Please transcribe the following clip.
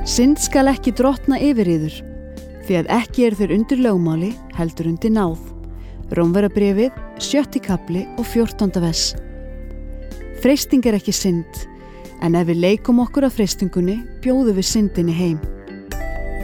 Synd skal ekki drottna yfir yður, því að ekki eru þeir undir lögmáli, heldur undir náð. Rómverjabréfið, 7. kafli og 14. vers. Freisting er ekki synd, en ef við leikum okkur að freistingunni, bjóðum við syndinni heim.